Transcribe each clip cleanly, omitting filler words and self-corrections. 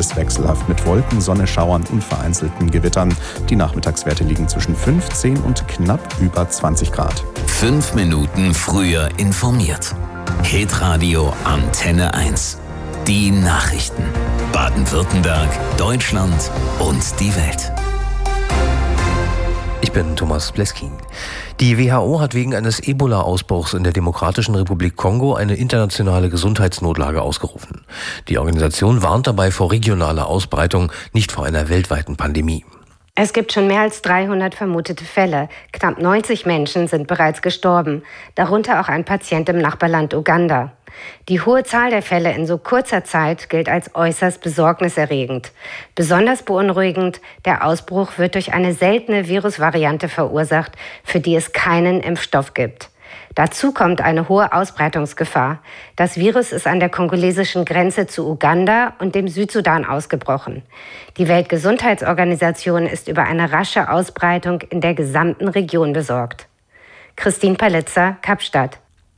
ist wechselhaft mit Wolken, Sonne, Schauern und vereinzelten Gewittern. Die Nachmittagswerte liegen zwischen 15 und knapp über 20 Grad. 5 Minuten früher informiert. Hitradio Antenne 1. Die Nachrichten. Baden-Württemberg, Deutschland und die Welt. Ich bin Thomas Bleskin. Die WHO hat wegen eines Ebola-Ausbruchs in der Demokratischen Republik Kongo eine internationale Gesundheitsnotlage ausgerufen. Die Organisation warnt dabei vor regionaler Ausbreitung, nicht vor einer weltweiten Pandemie. Es gibt schon mehr als 300 vermutete Fälle. Knapp 90 Menschen sind bereits gestorben, darunter auch ein Patient im Nachbarland Uganda. Die hohe Zahl der Fälle in so kurzer Zeit gilt als äußerst besorgniserregend. Besonders beunruhigend, der Ausbruch wird durch eine seltene Virusvariante verursacht, für die es keinen Impfstoff gibt. Dazu kommt eine hohe Ausbreitungsgefahr. Das Virus ist an der kongolesischen Grenze zu Uganda und dem Südsudan ausgebrochen. Die Weltgesundheitsorganisation ist über eine rasche Ausbreitung in der gesamten Region besorgt. Christine Palitzer, Kapstadt.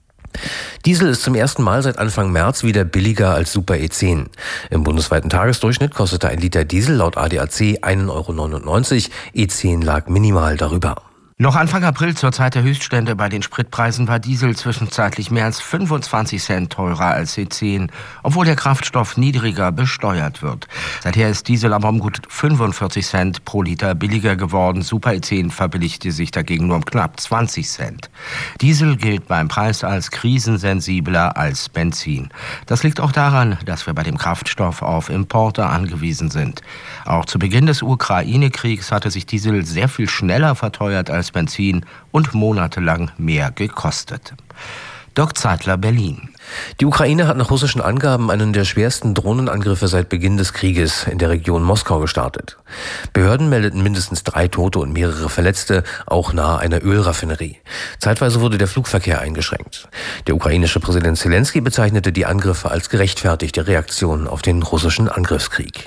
Diesel ist zum ersten Mal seit Anfang März wieder billiger als Super E10. Im bundesweiten Tagesdurchschnitt kostete ein Liter Diesel laut ADAC 1,99 €, E10 lag minimal darüber. Noch Anfang April, zur Zeit der Höchststände bei den Spritpreisen, war Diesel zwischenzeitlich mehr als 25 Cent teurer als E10, obwohl der Kraftstoff niedriger besteuert wird. Seither ist Diesel aber um gut 45 Cent pro Liter billiger geworden. Super E10 verbilligte sich dagegen nur um knapp 20 Cent. Diesel gilt beim Preis als krisensensibler als Benzin. Das liegt auch daran, dass wir bei dem Kraftstoff auf Importe angewiesen sind. Auch zu Beginn des Ukraine-Kriegs hatte sich Diesel sehr viel schneller verteuert als Benzin und monatelang mehr gekostet. Dirk Zeitler, Berlin. Die Ukraine hat nach russischen Angaben einen der schwersten Drohnenangriffe seit Beginn des Krieges in der Region Moskau gestartet. Behörden meldeten mindestens 3 Tote und mehrere Verletzte, auch nahe einer Ölraffinerie. Zeitweise wurde der Flugverkehr eingeschränkt. Der ukrainische Präsident Zelensky bezeichnete die Angriffe als gerechtfertigte Reaktion auf den russischen Angriffskrieg.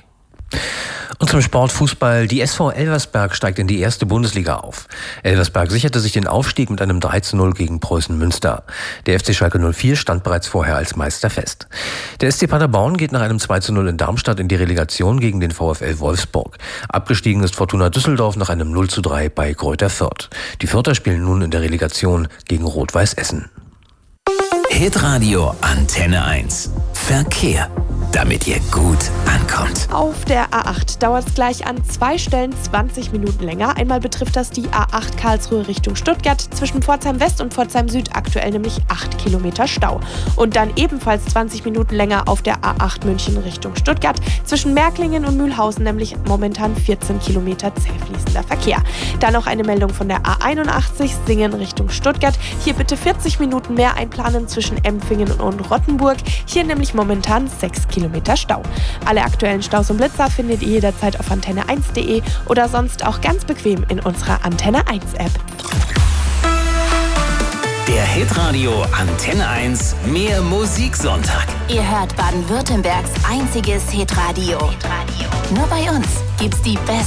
Und zum Sport Fußball. Die SV Elversberg steigt in die erste Bundesliga auf. Elversberg sicherte sich den Aufstieg mit einem 3:0 gegen Preußen Münster. Der FC Schalke 04 stand bereits vorher als Meister fest. Der SC Paderborn geht nach einem 2:0 in Darmstadt in die Relegation gegen den VfL Wolfsburg. Abgestiegen ist Fortuna Düsseldorf nach einem 0:3 bei Greuther Fürth. Die Fürther spielen nun in der Relegation gegen Rot-Weiß Essen. Hitradio Antenne 1. Verkehr. Damit ihr gut ankommt. Auf der A8 dauert es gleich an 2 Stellen 20 Minuten länger. Einmal betrifft das die A8 Karlsruhe Richtung Stuttgart. Zwischen Pforzheim West und Pforzheim Süd aktuell nämlich 8 Kilometer Stau. Und dann ebenfalls 20 Minuten länger auf der A8 München Richtung Stuttgart. Zwischen Märklingen und Mühlhausen nämlich momentan 14 Kilometer zäh fließender Verkehr. Dann noch eine Meldung von der A81 Singen Richtung Stuttgart. Hier bitte 40 Minuten mehr einplanen zwischen Empfingen und Rottenburg. Hier nämlich momentan 6 Kilometer Stau. Alle aktuellen Staus und Blitzer findet ihr jederzeit auf antenne1.de oder sonst auch ganz bequem in unserer Antenne 1 App. Der Hitradio Antenne 1 Mehr Musiksonntag. Ihr hört Baden-Württembergs einziges Hitradio. Nur bei uns gibt's die besten